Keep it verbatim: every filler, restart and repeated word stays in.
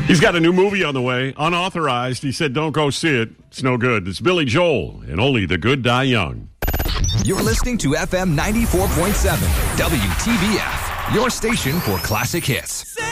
He's got a new movie on the way, unauthorized. He said, don't go see it. It's no good. It's Billy Joel, and only the good die young. You're listening to F M ninety-four point seven, W T B F, your station for classic hits.